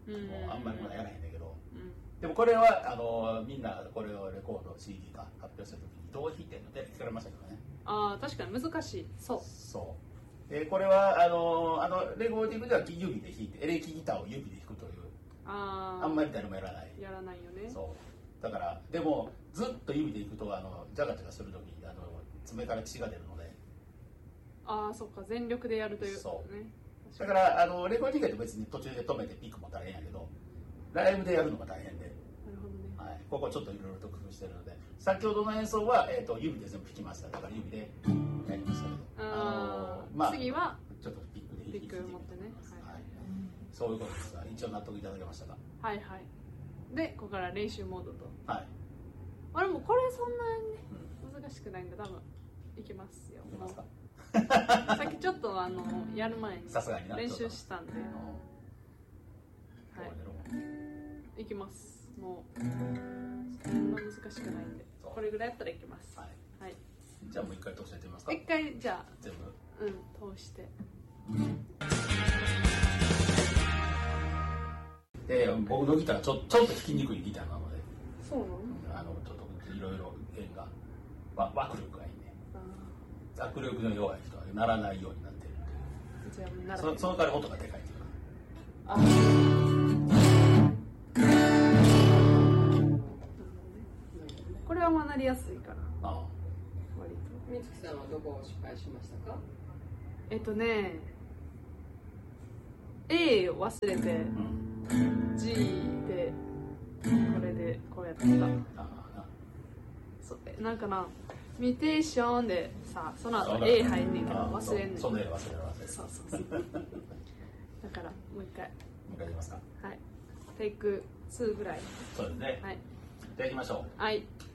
もうあんまりまだやらへんだけど、 うん、 でもこれはみんなこれをレコード CD か発表した時にどう弾いてんのって聞かれましたけどね。 ああ確かに難しい。 そうでこれはレコーディングでは指で弾いてエレキギターを指で弾くというあんまり誰もやらないよね。 そうだからでもずっと指で弾くとジャガジャガする時爪から血が出るので、 ああそっか全力でやるということね。 だからレコーディングだと別に途中で止めてピックも大変やけどライブでやるのが大変で、 なるほどね、 はい、ここちょっといろいろと工夫してるので先ほどの演奏は、指で全部弾きました。だから指でやりましたけど次はちょっとピックでピック持ってね、 はい、そういうことですが一応納得いただけましたか。 はいはい。でここから練習モードと、 はい、 あれもこれそんなに、ね難しくないんで多分いけますよ。 いけますかさっきちょっとやる前に練習したんで、はい、いきます。もうそんな難しくないんでこれぐらいやったらいけます。はい、はい、 じゃあもう一回通してやってみますか。 一回じゃあ全部通して、 僕のギターはちょっと弾きにくいギターなので、 そうなの？ ちょっといろいろ弦が握力がいいね。握力の弱い人は鳴らないようになってるっていう。じゃあその代わり音がでかいっていうか。 これはまあなりやすいから。 割と。美月さんはどこを失敗しましたか ？A を忘れて、G でこれでこうやってた。なんかなミュテーションでさその後 A 入んねんけど忘れんねん。 そう忘れる。 そうだからもう一回いきますか。 はい、テイク2ぐらい。 そうですね。 はい、 じゃあいきましょう。 はい。